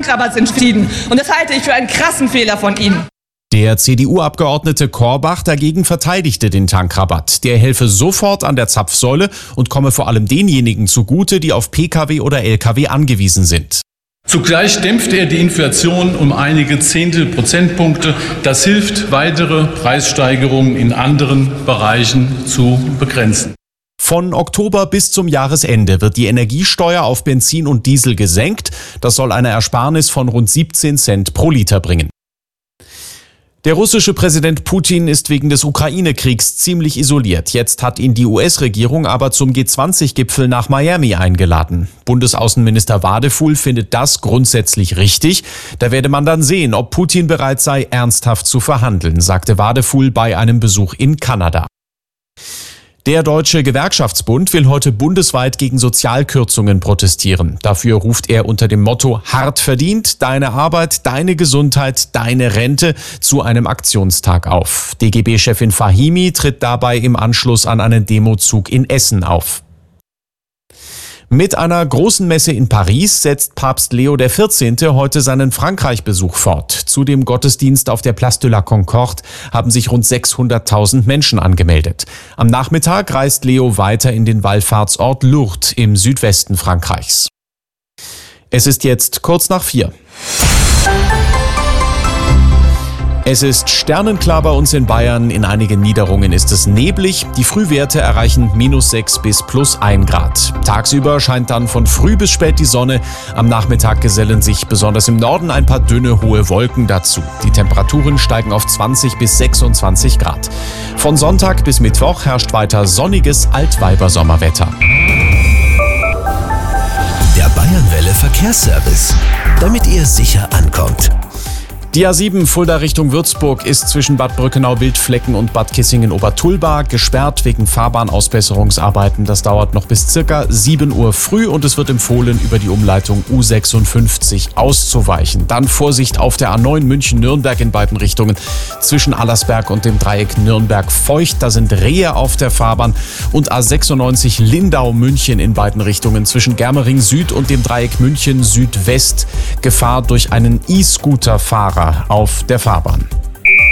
Tankrabatt entschieden. Und das halte ich für einen krassen Fehler von Ihnen. Der CDU-Abgeordnete Korbach dagegen verteidigte den Tankrabatt. Der helfe sofort an der Zapfsäule und komme vor allem denjenigen zugute, die auf Pkw oder Lkw angewiesen sind. Zugleich dämpft er die Inflation um einige Zehntel Prozentpunkte. Das hilft, weitere Preissteigerungen in anderen Bereichen zu begrenzen. Von Oktober bis zum Jahresende wird die Energiesteuer auf Benzin und Diesel gesenkt. Das soll eine Ersparnis von rund 17 Cent pro Liter bringen. Der russische Präsident Putin ist wegen des Ukraine-Kriegs ziemlich isoliert. Jetzt hat ihn die US-Regierung aber zum G20-Gipfel nach Miami eingeladen. Bundesaußenminister Wadefuhl findet das grundsätzlich richtig. Da werde man dann sehen, ob Putin bereit sei, ernsthaft zu verhandeln, sagte Wadefuhl bei einem Besuch in Kanada. Der Deutsche Gewerkschaftsbund will heute bundesweit gegen Sozialkürzungen protestieren. Dafür ruft er unter dem Motto Hart verdient, deine Arbeit, deine Gesundheit, deine Rente zu einem Aktionstag auf. DGB-Chefin Fahimi tritt dabei im Anschluss an einen Demozug in Essen auf. Mit einer großen Messe in Paris setzt Papst Leo XIV. Heute seinen Frankreich-Besuch fort. Zu dem Gottesdienst auf der Place de la Concorde haben sich rund 600.000 Menschen angemeldet. Am Nachmittag reist Leo weiter in den Wallfahrtsort Lourdes im Südwesten Frankreichs. Es ist jetzt kurz nach 4. Es ist sternenklar bei uns in Bayern. In einigen Niederungen ist es neblig. Die Frühwerte erreichen -6 bis +1 Grad. Tagsüber scheint dann von früh bis spät die Sonne. Am Nachmittag gesellen sich besonders im Norden ein paar dünne, hohe Wolken dazu. Die Temperaturen steigen auf 20 bis 26 Grad. Von Sonntag bis Mittwoch herrscht weiter sonniges Altweibersommerwetter. Der Bayernwelle Verkehrsservice, damit ihr sicher ankommt. Die A7 Fulda Richtung Würzburg ist zwischen Bad Brückenau-Wildflecken und Bad Kissingen-Obertulba gesperrt wegen Fahrbahnausbesserungsarbeiten. Das dauert noch bis circa 7 Uhr früh und es wird empfohlen, über die Umleitung U56 auszuweichen. Dann Vorsicht auf der A9 München-Nürnberg in beiden Richtungen. Zwischen Allersberg und dem Dreieck Nürnberg-Feucht, da sind Rehe auf der Fahrbahn. Und A96 Lindau-München in beiden Richtungen. Zwischen Germering Süd und dem Dreieck München Südwest. Gefahr durch einen E-Scooter-Fahrer auf der Fahrbahn.